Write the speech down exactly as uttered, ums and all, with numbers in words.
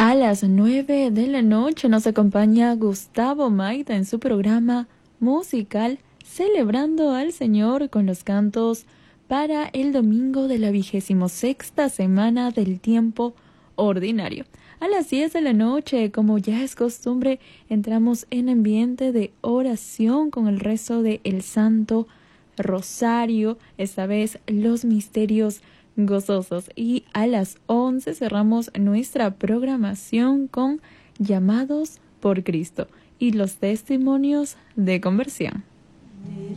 A las nueve de la noche nos acompaña Gustavo Maida en su programa musical Celebrando al Señor con los cantos para el domingo de la vigésimo sexta semana del tiempo ordinario. A las diez de la noche, como ya es costumbre, entramos en ambiente de oración con el rezo de el Santo Rosario, esta vez los misterios gozosos. Y a las once cerramos nuestra programación con Llamados por Cristo y los testimonios de conversión.